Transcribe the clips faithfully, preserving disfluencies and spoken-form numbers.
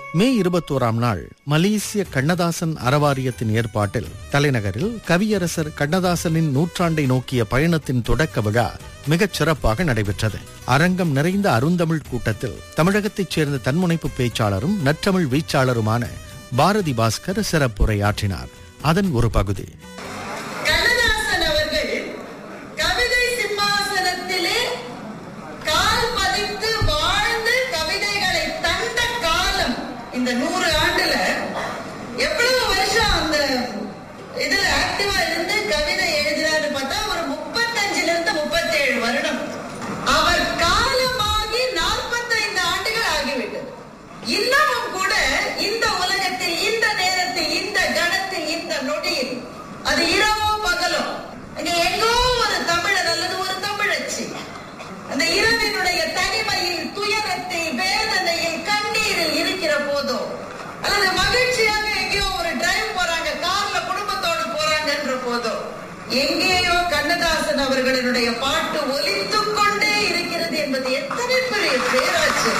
மே இருபத்தோராம் நாள் மலேசிய கண்ணதாசன் அறவாரியத்தின் ஏற்பாட்டில் தலைநகரில் கவியரசர் கண்ணதாசனின் நூற்றாண்டை நோக்கிய பயணத்தின் தொடக்க விழா மிகச் சிறப்பாக நடைபெற்றது. அரங்கம் நிறைந்த அருந்தமிழ் கூட்டத்தில் தமிழகத்தைச் சேர்ந்த தன்முனைப்பு பேச்சாளரும் நற்றமிழ் வீச்சாளருமான பாரதி பாஸ்கர் சிறப்புரையாற்றினார். அதன் ஒரு பகுதி. கண்ணதாசன் அவர்கள் கவிதை சிம்மாசனத்திலே கால் பதித்து வாழ்ந்து கவிதைகளை தந்த காலம் இந்த நூறு ஆண்டுல எவ்வளவு வருஷம் அந்த இதுல ஆக்டிவா இருந்து கவிதை எழுதினாரு பார்த்தா ஒரு முப்பத்தஞ்சுல இருந்து முப்பத்தி ஏழு வருடம். அவர் காலமாகி நாற்பத்தைந்து ஆண்டுகள் ஆகிவிட்டது. இன்னமும் கூட இந்த உலகத்தில், இந்த நேரத்தில், இந்த கணத்தில், இந்த நொடியில், அது இரவோ பகலோ, அங்கே எங்கோ ஒரு தமிழர் அல்லது ஒரு தமிழச்சி அந்த இரவினுடைய தனிமையில், துயரத்தில், வேதனையில், கண்ணீரில் இருக்கிற போதோ, அல்லது மகிழ்ச்சியாக எங்கேயோ ஒரு டிரைவ் போறாங்க, கார்ல குடும்பத்தோடு போறாங்கன்ற போதோ, எங்கேயோ கண்ணதாசன் அவர்களுடைய பாட்டு ஒலித்துக் கொண்டே இருக்கிறது என்பது எத்தனை பெரிய பேராச்சு.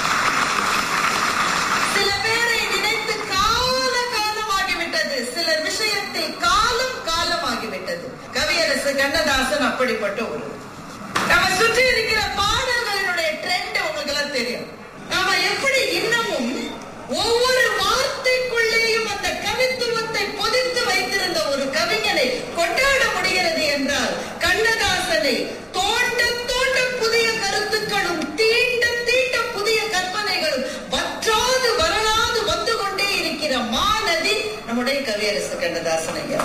சில பேரை நினைத்து கால காலமாகிவிட்டது, சிலர் விஷயத்தில் காலம் காலமாகிவிட்டது. கவியரசு கண்ணதாசன் அப்படிப்பட்ட ஒரு. நம்ம சுற்றி இருக்கிற பாடல்களினுடைய ட்ரெண்ட் உங்களுக்கு எல்லாம் தெரியும். நாம எப்படி இன்னமும் ஒவ்வொரு வார்த்தைக்குள்ளேயும் அந்த கவித்துவத்தை பொதித்து வைத்திருந்த ஒரு கவிஞனை கொண்டாட முடிகிறது என்றால் கண்ணதாசனை தோண்ட தோண்ட புதிய கருத்துக்களும் தீண்ட தீண்ட புதிய கற்பனைகளும் வற்றாது வரலாது வந்து கொண்டே இருக்கிற மாநதி நம்முடைய கவியரசு கண்ணதாசன் ஐயா.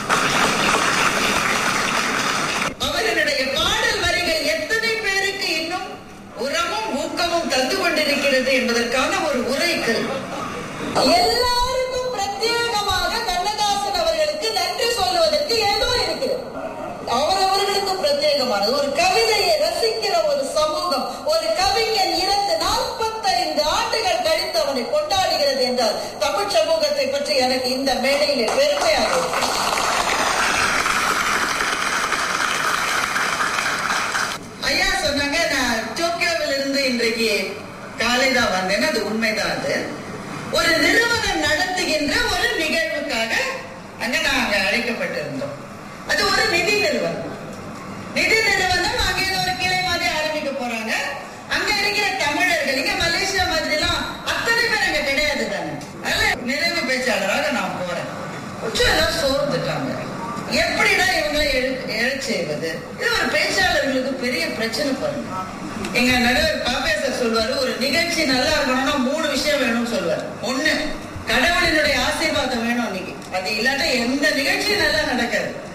அவர்களுடைய பாடல் வரிகள் எத்தனை பேருக்கு இன்னும் உரமும் ஊக்கமும் தந்து கொண்டிருக்கிறது என்பதற்கான ஒரு உரைகள். எல்லாருக்கும் பிரத்யேகமாக கண்ணதாசன் அவர்களுக்கு நன்றி சொல்லுவதற்கு ஏதோ இருக்கிறது. அவரவர்களுக்கு பிரத்யேகமானது. ஒரு கவிதையை ரசிக்கிற ஒரு சமூகம், ஒரு கவிஞன் இறந்து நாற்பத்தைந்து ஆண்டுகள் கழித்து அவனை கொண்டாடுகிறது என்றால் தமிழ் சமூகத்தை பற்றி எனக்கு இந்த மேடையிலே பெருமையாக இருக்கு. ஐயா சொன்னாங்க, நான் டோக்கியோவில் இருந்து இன்றைக்கு காலைதான் வந்தேன். அது உண்மைதான். அது ஒரு நிறுவனம் நடத்துகின்ற ஒரு நிகழ்வுக்காக அங்க நாங்க அழைக்கப்பட்டிருந்தோம். அது ஒரு நிதி நிறுவனம். நிதி நிறுவனம் அங்க ஏதோ ஒரு கிளை மாதிரி ஆரம்பிக்க போறாங்க. அங்க இருக்கிற தமிழர்கள், இங்க மலேசியா மாதிரி எல்லாம் அத்தனை பேர் அங்க கிடையாது தானே. அதனால நிறைவு பேச்சாளராக நான் போறேன். கொஞ்சம் எல்லாம் சோர்ந்துட்டாங்க. எப்படின்னா இவங்களை எழச் செய்வது, இது ஒரு பேச்சாளர்களுக்கு பெரிய பிரச்சனை பாருங்க. எங்க நடுவர் பாப்பேசர் சொல்வாரு, ஒரு நிகழ்ச்சி நல்லா இருக்கணும்னா மூணு விஷயம் வேணும்னு சொல்வாரு. ஒண்ணு, கடவுளினுடைய ஆசீர்வாதம் வேணும். இன்னைக்கு அது இல்லாட்டா எந்த நிகழ்ச்சியும் நல்லா நடக்காது.